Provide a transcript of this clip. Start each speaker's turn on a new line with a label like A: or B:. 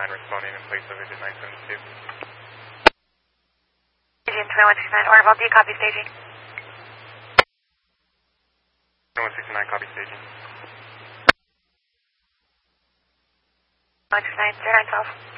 A: responding in place of Agent 972.
B: Agent 2169, Orville, do you copy staging?
A: 2169, copy staging.
B: 2169, 0912.